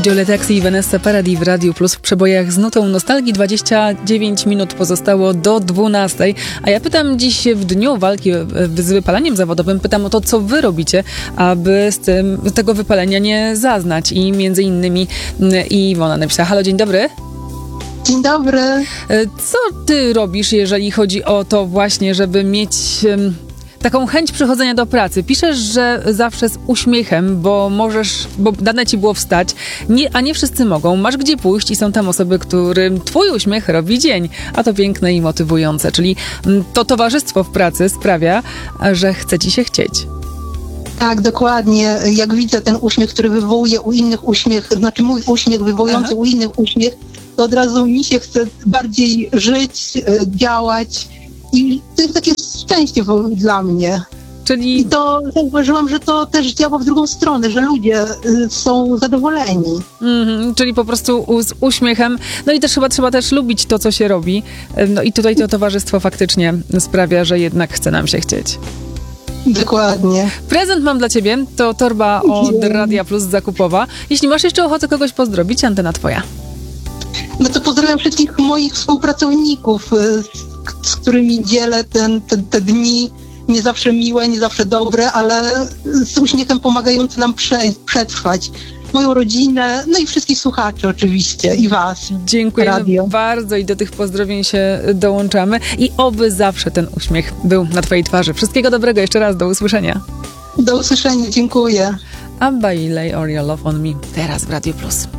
Jolie Taxi i Vanessa Paradis w Radiu Plus w przebojach z nutą nostalgii. 29 minut pozostało do 12. A ja pytam dziś w dniu walki z wypaleniem zawodowym, pytam o to, co wy robicie, aby tego wypalenia nie zaznać. I między innymi Iwona napisała: halo, dzień dobry. Dzień dobry. Co ty robisz, jeżeli chodzi o to właśnie, żeby mieć taką chęć przychodzenia do pracy? Piszesz, że zawsze z uśmiechem, bo dane ci było wstać, a nie wszyscy mogą. Masz gdzie pójść i są tam osoby, którym twój uśmiech robi dzień, a to piękne i motywujące. Czyli to towarzystwo w pracy sprawia, że chce ci się chcieć. Tak, dokładnie. Jak widzę ten uśmiech, który wywołuje u innych uśmiech, znaczy mój uśmiech wywołujący u innych uśmiech, to od razu mi się chce bardziej żyć, działać i to jest takie szczęście dla mnie. Czyli... I to zauważyłam, że to też działa w drugą stronę, że ludzie są zadowoleni. Czyli po prostu z uśmiechem. No i też chyba trzeba też lubić to, co się robi. No i tutaj to towarzystwo faktycznie sprawia, że jednak chce nam się chcieć. Dokładnie. Prezent mam dla ciebie. To torba od Radia Plus zakupowa. Jeśli masz jeszcze ochotę kogoś pozdrowić, antena twoja. No to pozdrawiam wszystkich moich współpracowników, z którymi dzielę te dni, nie zawsze miłe, nie zawsze dobre, ale z uśmiechem pomagające nam przetrwać. Moją rodzinę, no i wszystkich słuchaczy oczywiście i was. Dziękujemy bardzo i do tych pozdrowień się dołączamy. I oby zawsze ten uśmiech był na twojej twarzy. Wszystkiego dobrego jeszcze raz, do usłyszenia. Do usłyszenia, dziękuję. Abba i Lay All Your Love on Me teraz w Radiu Plus.